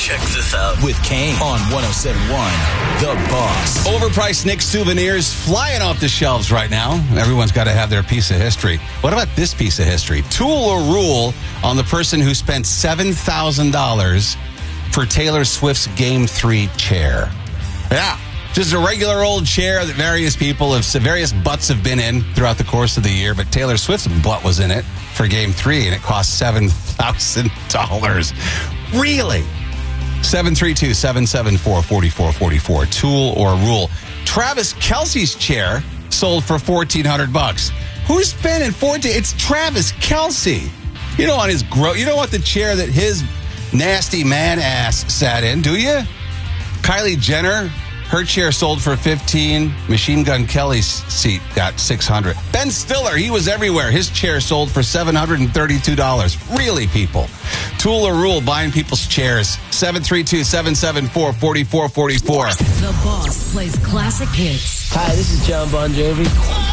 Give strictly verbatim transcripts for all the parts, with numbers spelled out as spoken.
Check this out. With Kane on one oh seven point one, The Boss. Overpriced Nick souvenirs flying off the shelves right now. Everyone's got to have their piece of history. What about this piece of history? Tool or rule on the person who spent seven thousand dollars for Taylor Swift's Game three chair. Yeah, just a regular old chair that various people have, various butts have been in throughout the course of the year, but Taylor Swift's butt was in it for Game three, and it cost seven thousand dollars. Really? seven three two, seven seven four, four four four four. Tool or rule. Travis Kelce's chair sold for fourteen hundred bucks. Who's spending fourteen? It's Travis Kelce. You don't want his gro- You don't want the chair that his nasty man ass sat in, do you? Kylie Jenner, her chair sold for fifteen. Machine Gun Kelly's seat got six hundred. Ben Stiller, he was everywhere. His chair sold for seven hundred thirty-two dollars. Really, people? Tool or rule buying people's chairs? seven three two, seven seven four, four four four four. The Boss plays classic hits. Hi, this is John Bon Jovi.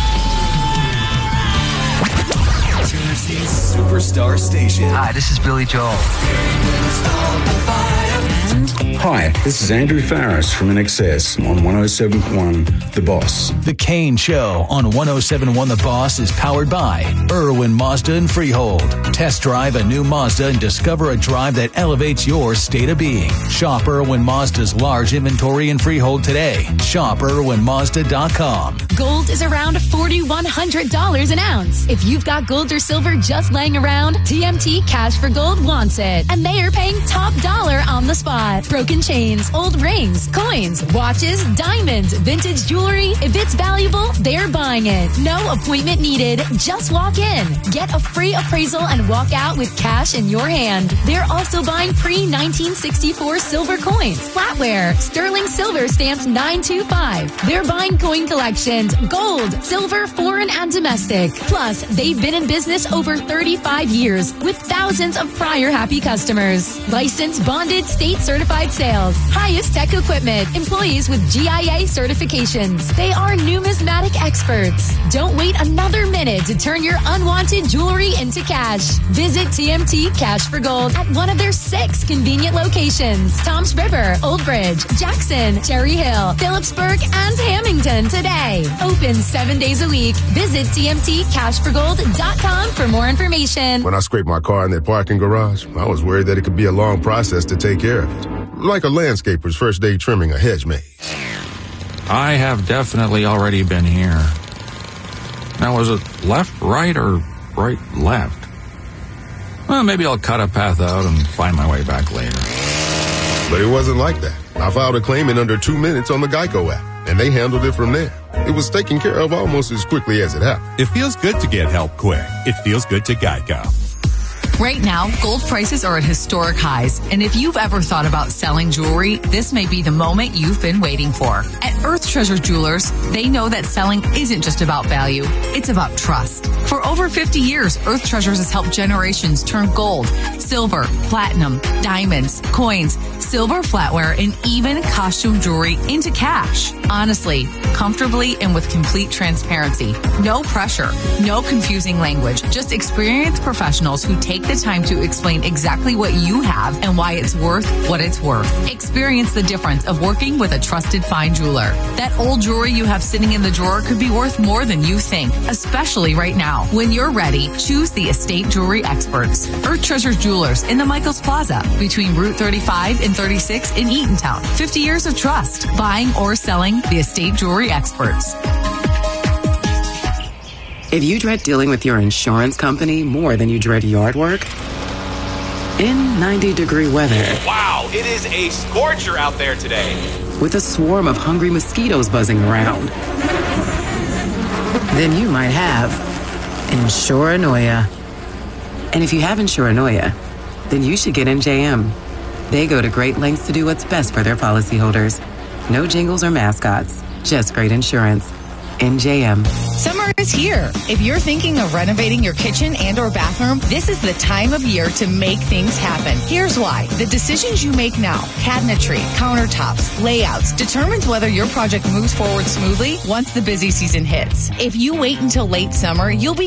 Jersey's Superstar Station. Hi, this is Billy Joel. And Hi, this is Andrew Farris from N X S on one oh seven point one The Boss. The Kane Show on one oh seven point one The Boss is powered by Irwin Mazda and Freehold. Test drive a new Mazda and discover a drive that elevates your state of being. Shop Irwin Mazda's large inventory in Freehold today. Shop irwin mazda dot com. Gold is around four thousand one hundred dollars an ounce. If you've got gold or silver just laying around, T M T Cash for Gold wants it. And they are paying top dollar on the spot. Broken chains, old rings, coins, watches, diamonds, vintage jewelry. If it's valuable, they're buying it. No appointment needed. Just walk in. Get a free appraisal and walk out with cash in your hand. They're also buying pre nineteen sixty-four silver coins, flatware, sterling silver stamped nine two five. They're buying coin collections, gold, silver, foreign, and domestic. Plus, they've been in business over thirty-five years with thousands of prior happy customers. Licensed, bonded, state certified sales, highest tech equipment, employees with G I A certifications. They are numismatic experts. Don't wait another minute to turn your unwanted jewelry into cash. Visit T M T Cash for Gold at one of their six convenient locations: Toms River, Old Bridge, Jackson, Cherry Hill, Phillipsburg, and Hamilton today. Open seven days a week. Visit T M T cash for gold dot com for more information. When I scraped my car in that parking garage, I was worried that it could be a long process to take care of it. Like a landscaper's first day trimming a hedge maze. I have definitely already been here. Now, was it left, right, or right, left? Well, maybe I'll cut a path out and find my way back later. But it wasn't like that. I filed a claim in under two minutes on the Geico app, and they handled it from there. It was taken care of almost as quickly as it happened. It feels good to get help quick. It feels good to Geico. Right now, gold prices are at historic highs, and if you've ever thought about selling jewelry, this may be the moment you've been waiting for. At Earth Treasure Jewelers, they know that selling isn't just about value, it's about trust. For over fifty years, Earth Treasures has helped generations turn gold, silver, platinum, diamonds, coins, silver flatware, and even costume jewelry into cash. Honestly, comfortably, and with complete transparency. No pressure, no confusing language, just experienced professionals who take the time to explain exactly what you have and why it's worth what it's worth. Experience the difference of working with a trusted fine jeweler. That old jewelry you have sitting in the drawer could be worth more than you think, especially right now. When you're ready, choose the Estate Jewelry Experts. Earth Treasure Jewelers in the Michaels Plaza between Route thirty-five and thirty-six in Eatontown. fifty years of trust. Buying or selling, the Estate Jewelry Experts. If you dread dealing with your insurance company more than you dread yard work, in ninety degree weather. Wow, it is a scorcher out there today. With a swarm of hungry mosquitoes buzzing around, then you might have Insuranoia. And if you have Insuranoia, then you should get N J M. They go to great lengths to do what's best for their policyholders. No jingles or mascots, just great insurance. N J M. Summer is here. If you're thinking of renovating your kitchen and or bathroom, this is the time of year to make things happen. Here's why. The decisions you make now, cabinetry, countertops, layouts, determines whether your project moves forward smoothly once the busy season hits. If you wait until late summer, you'll be